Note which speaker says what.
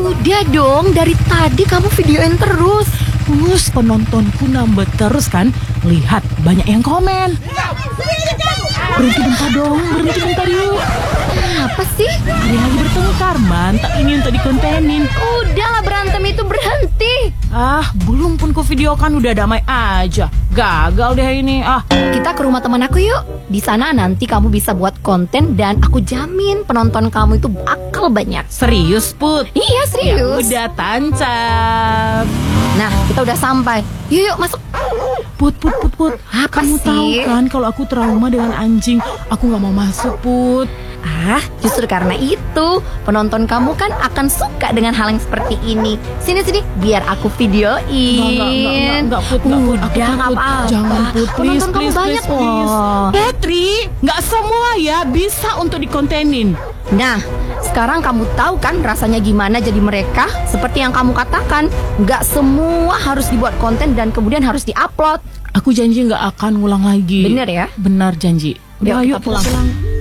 Speaker 1: Udah dong, dari tadi kamu videoin terus.
Speaker 2: Terus penontonku nambah terus kan. Lihat, banyak yang komen. Berhenti bentar dong, berhenti bentar yuk.
Speaker 1: Apa sih?
Speaker 2: Ada yang lagi bertengkar, Man. Tak ini untuk dikontenin.
Speaker 1: Udahlah, berantem itu berhenti.
Speaker 2: Belum pun ku videokan udah damai aja. Gagal deh ini.
Speaker 1: Kita ke rumah teman aku yuk. Di sana nanti kamu bisa buat konten dan aku jamin penonton kamu itu bakal banyak.
Speaker 2: Serius, Put?
Speaker 1: Iya,
Speaker 2: Ya
Speaker 1: serius.
Speaker 2: udah, tancap.
Speaker 1: Nah, kita udah sampai. Yuk, masuk.
Speaker 2: Put.
Speaker 1: Apa
Speaker 2: Kamu
Speaker 1: sih?
Speaker 2: tahu kan kalau aku trauma dengan anjing. Aku gak mau masuk, Put.
Speaker 1: Justru karena itu penonton kamu kan akan suka dengan hal yang seperti ini. Sini, biar aku videoin.
Speaker 2: Enggak, Put. Aku
Speaker 1: Udah,
Speaker 2: takut.
Speaker 1: nggak apa-apa.
Speaker 2: Jangan, Put. Please,
Speaker 1: Penonton kamu
Speaker 2: please,
Speaker 1: banyak
Speaker 2: please, please.
Speaker 1: loh.
Speaker 2: Petri, nggak semua ya bisa untuk dikontenin.
Speaker 1: Nah, sekarang kamu tahu kan rasanya gimana jadi mereka? Seperti yang kamu katakan, nggak semua harus dibuat konten dan kemudian harus diupload.
Speaker 2: Aku janji nggak akan ngulang lagi.
Speaker 1: Bener ya?
Speaker 2: Benar janji. Udah,
Speaker 1: Yuk,
Speaker 2: ayo
Speaker 1: kita pulang.